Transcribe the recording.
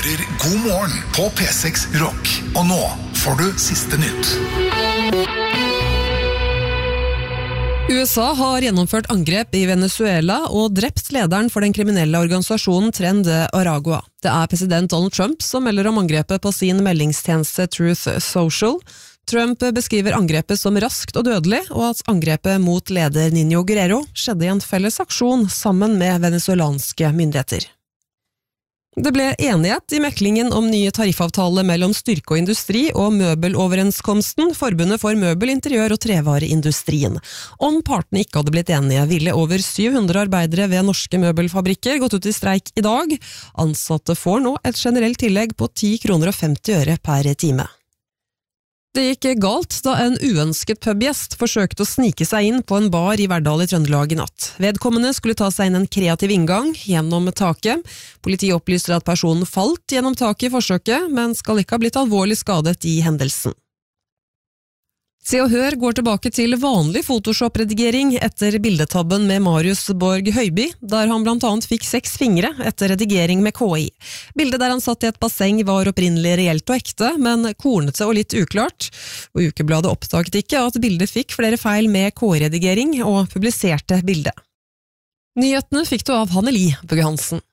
hører God morgen på P6 Rock. Og nå får du siste nytt. USA har gjennomført angrep i Venezuela og drept lederen for den kriminelle organisasjonen Tren de Aragua. Det er president Donald Trump som melder om angrepet på sin meldingstjeneste Truth Social. Trump beskriver angrepet som raskt og dødelig, og at angrepet mot leder Niño Guerrero skjedde i en felles aksjon sammen med venezuelanske myndigheter. Det ble enighet i meklingen om nye tariffavtale mellom Styrke og Industri og Møbeloverenskomsten, Forbundet for møbel-, interiør- og trevareindustrien. Om partene ikke hadde blitt enige, ville over 700 arbeidere ved norske møbelfabrikker gått ut i streik i dag. Ansatte får nå et generelt tillegg på 10,50 kroner per time. Det gikk galt da en uønsket pubgjest forsøkte å snike seg inn på en bar i Verdal i Trøndelag i natt. Vedkommende skulle ta seg inn en kreativ inngang gjennom taket. Politiet opplyser at personen falt gjennom taket i forsøket, men skal ikke ha blitt alvorlig skadet i hendelsen. Se og Hør går tilbake til vanlig Photoshop-redigering etter bildetabben med Marius Borg Høiby, der han blant annet fikk 6 fingre etter redigering med KI. Bildet der han satt i et basseng var opprinnelig reelt og ekte, men kornete og litt uklart. Og Ukebladet oppdaget ikke at bildet fikk flere feil med KI-redigering og publiserte bildet. Nyhetene fikk du av Hanneli Bugge Hansen.